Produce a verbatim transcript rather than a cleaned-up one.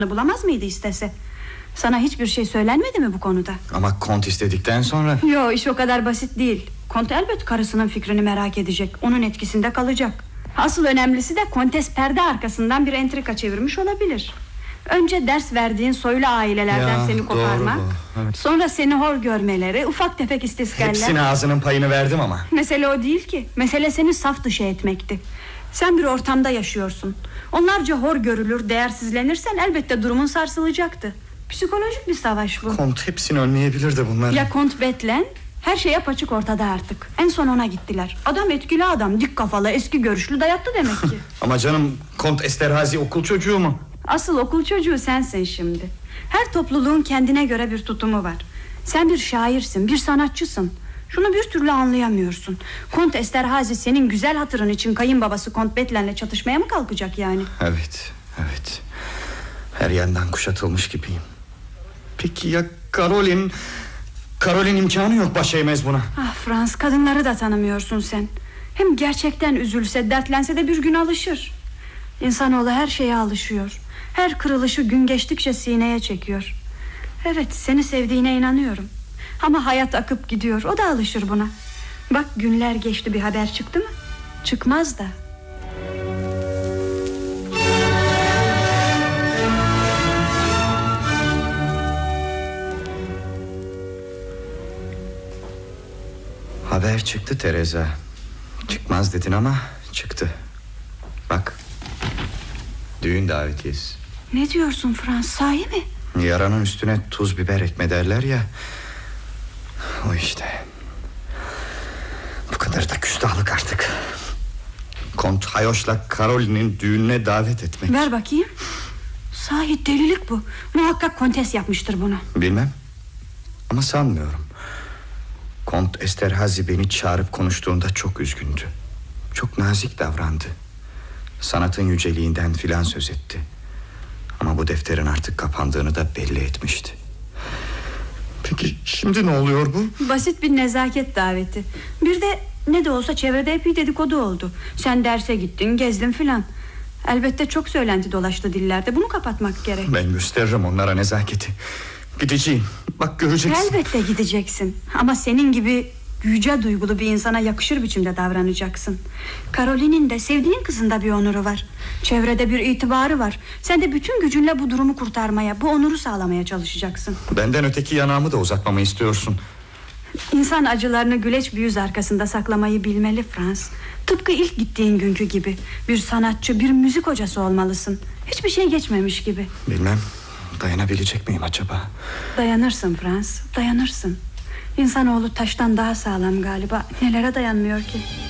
bulamaz mıydı istese? Sana hiçbir şey söylenmedi mi bu konuda? Ama Kont istedikten sonra... Yo, iş o kadar basit değil. Kont elbet karısının fikrini merak edecek. Onun etkisinde kalacak. Asıl önemlisi de Kontes perde arkasından bir entrika çevirmiş olabilir. Önce ders verdiğin soylu ailelerden ya, seni koparma, evet. Sonra seni hor görmeleri, ufak tefek istisgaller. Hepsine ağzının payını verdim ama. Mesele o değil ki. Mesele seni saf dışı etmekti. Sen bir ortamda yaşıyorsun. Onlarca hor görülür, değersizlenirsen elbette durumun sarsılacaktı. Psikolojik bir savaş bu. Kont hepsini önleyebilirdi bunlar. Ya Kont Betlen? Her şey apaçık ortada artık. En son ona gittiler. Adam etkili adam, dik kafalı, eski görüşlü, dayattı demek ki. Ama canım, Kont Esterhazy okul çocuğu mu? Asıl okul çocuğu sensin şimdi. Her topluluğun kendine göre bir tutumu var. Sen bir şairsin, bir sanatçısın. Şunu bir türlü anlayamıyorsun. Kont Esterhazy senin güzel hatırın için kayınbabası Kont Betlen'le çatışmaya mı kalkacak yani? Evet, evet. Her yandan kuşatılmış gibiyim. Peki ya Karolin? Karolin imkanı yok baş eğmez buna. Ah Frans, kadınları da tanımıyorsun sen. Hem gerçekten üzülse, dertlense de bir gün alışır. İnsanoğlu her şeye alışıyor. Her kırılışı gün geçtikçe sineye çekiyor. Evet, seni sevdiğine inanıyorum. Ama hayat akıp gidiyor, o da alışır buna. Bak, günler geçti, bir haber çıktı mı? Çıkmaz da. Haber çıktı Teresa. Çıkmaz dedin ama çıktı. Bak, düğün davetiyesi. Ne diyorsun Frans, sahi mi? Yaranın üstüne tuz biber ekme derler ya. O işte. Bu kadar da küstahlık artık. Kont Hayoş'la Karolin'in düğününe davet etmek. Ver bakayım. Sahi delilik bu. Muhakkak Kontes yapmıştır bunu. Bilmem, ama sanmıyorum. Kont Esterhazy beni çağırıp konuştuğunda çok üzgündü. Çok nazik davrandı. Sanatın yüceliğinden filan söz etti. Ama bu defterin artık kapandığını da belli etmişti. Peki şimdi ne oluyor bu? Basit bir nezaket daveti. Bir de ne de olsa çevrede epey dedikodu oldu. Sen derse gittin, gezdin filan. Elbette çok söylenti dolaştı dillerde. Bunu kapatmak gerek. Ben gösteririm onlara nezaketi. Gideceğim, bak göreceksin. Elbette gideceksin. Ama senin gibi yüce duygulu bir insana yakışır biçimde davranacaksın. Karolin'in de, sevdiğin kızında bir onuru var. Çevrede bir itibarı var. Sen de bütün gücünle bu durumu kurtarmaya, bu onuru sağlamaya çalışacaksın. Benden öteki yanağımı da uzatmamı istiyorsun. İnsan acılarını güleç bir yüz arkasında saklamayı bilmeli Frans. Tıpkı ilk gittiğin günkü gibi. Bir sanatçı, bir müzik hocası olmalısın. Hiçbir şey geçmemiş gibi. Bilmem, dayanabilecek miyim acaba? Dayanırsın Frans, dayanırsın. İnsanoğlu taştan daha sağlam galiba. Nelere dayanmıyor ki?